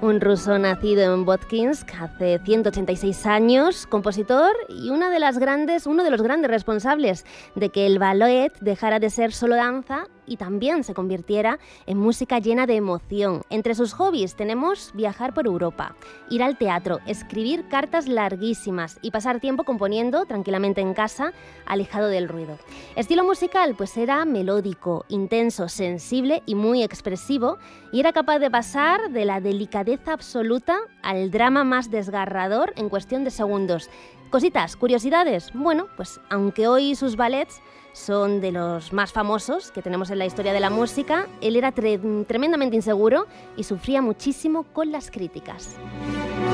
Un ruso nacido en Votkinsk hace 186 años, compositor y uno de los grandes responsables de que el ballet dejara de ser solo danza y también se convirtiera en música llena de emoción. Entre sus hobbies tenemos viajar por Europa, ir al teatro, escribir cartas larguísimas y pasar tiempo componiendo tranquilamente en casa, alejado del ruido. Estilo musical, pues era melódico, intenso, sensible y muy expresivo, y era capaz de pasar de la delicadeza absoluta al drama más desgarrador en cuestión de segundos. Cositas, curiosidades. Bueno, pues aunque hoy sus ballets son de los más famosos que tenemos en la historia de la música, él era tremendamente inseguro y sufría muchísimo con las críticas.